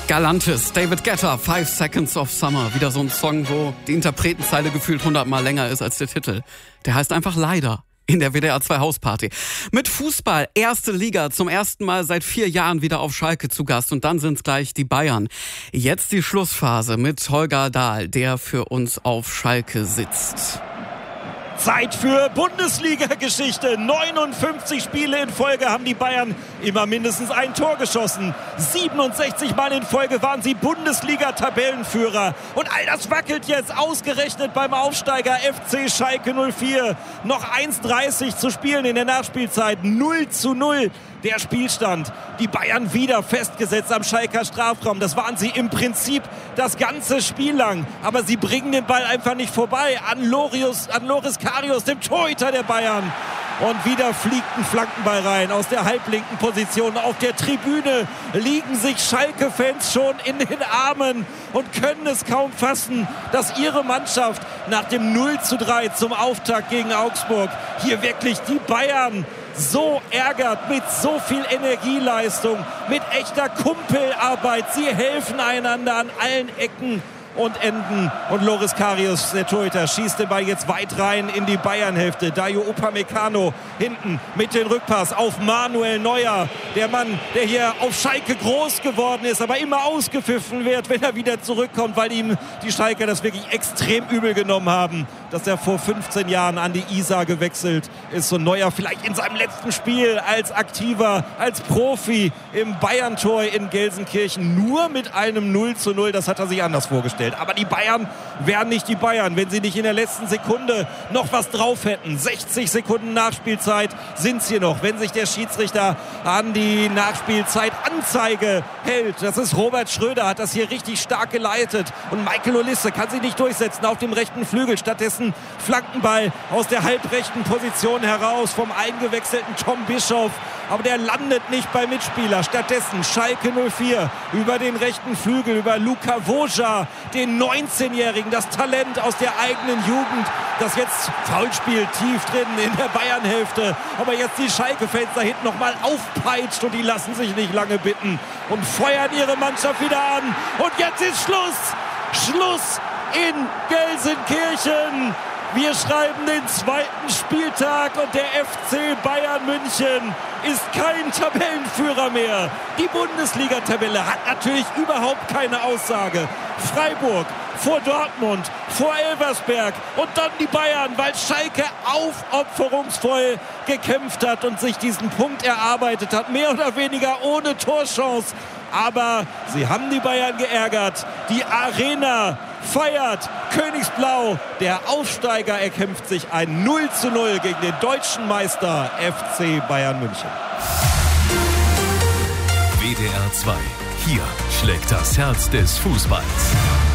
Galantis, David Guetta, 5 Seconds of Summer. Wieder so ein Song, wo die Interpretenzeile gefühlt 100-mal länger ist als der Titel. Der heißt einfach Leider in der WDR 2 Hausparty. Mit Fußball, erste Liga, zum ersten Mal seit 4 Jahren wieder auf Schalke zu Gast. Und dann sind's gleich die Bayern. Jetzt die Schlussphase mit Holger Dahl, der für uns auf Schalke sitzt. Zeit für Bundesliga-Geschichte. 59 Spiele in Folge haben die Bayern immer mindestens ein Tor geschossen. 67 Mal in Folge waren sie Bundesliga-Tabellenführer. Und all das wackelt jetzt ausgerechnet beim Aufsteiger FC Schalke 04. Noch 1:30 zu spielen in der Nachspielzeit. 0:0 der Spielstand. Die Bayern wieder festgesetzt am Schalker Strafraum. Das waren sie im Prinzip das ganze Spiel lang. Aber sie bringen den Ball einfach nicht vorbei an Loris Karius, dem Torhüter der Bayern. Und wieder fliegt ein Flankenball rein aus der halblinken Position. Auf der Tribüne liegen sich Schalke-Fans schon in den Armen und können es kaum fassen, dass ihre Mannschaft nach dem 0:3 zum Auftakt gegen Augsburg hier wirklich die Bayern so ärgert, mit so viel Energieleistung, mit echter Kumpelarbeit. Sie helfen einander an allen Ecken und Enden. Und Loris Karius, der Torhüter, schießt den Ball jetzt weit rein in die Bayern-Hälfte. Dayo Upamecano hinten mit dem Rückpass auf Manuel Neuer. Der Mann, der hier auf Schalke groß geworden ist, aber immer ausgepfiffen wird, wenn er wieder zurückkommt, weil ihm die Schalker das wirklich extrem übel genommen haben, dass er vor 15 Jahren an die Isar gewechselt ist. Und Neuer vielleicht in seinem letzten Spiel als Aktiver, als Profi im Bayern-Tor in Gelsenkirchen nur mit einem 0:0. Das hat er sich anders vorgestellt. Aber die Bayern wären nicht die Bayern, wenn sie nicht in der letzten Sekunde noch was drauf hätten. 60 Sekunden Nachspielzeit sind es hier noch, wenn sich der Schiedsrichter an die Nachspielzeit-Anzeige hält. Das ist Robert Schröder, hat das hier richtig stark geleitet. Und Michael Olisse kann sich nicht durchsetzen auf dem rechten Flügel. Stattdessen Flankenball aus der halbrechten Position heraus vom eingewechselten Tom Bischoff. Aber der landet nicht beim Mitspieler. Stattdessen Schalke 04 über den rechten Flügel, über Luka Woja, den 19-Jährigen, das Talent aus der eigenen Jugend, das jetzt Foulspiel tief drin in der Bayern-Hälfte. Aber jetzt die Schalke-Fans da hinten nochmal aufpeitscht und die lassen sich nicht lange bitten und feuern ihre Mannschaft wieder an. Und jetzt ist Schluss! Schluss in Gelsenkirchen! Wir schreiben den 2. Spieltag und der FC Bayern München ist kein Tabellenführer mehr. Die Bundesliga-Tabelle hat natürlich überhaupt keine Aussage. Freiburg vor Dortmund, vor Elversberg und dann die Bayern, weil Schalke aufopferungsvoll gekämpft hat und sich diesen Punkt erarbeitet hat. Mehr oder weniger ohne Torchance. Aber sie haben die Bayern geärgert. Die Arena feiert. Königsblau, der Aufsteiger, erkämpft sich ein 0:0 gegen den deutschen Meister FC Bayern München. WDR 2. Hier schlägt das Herz des Fußballs.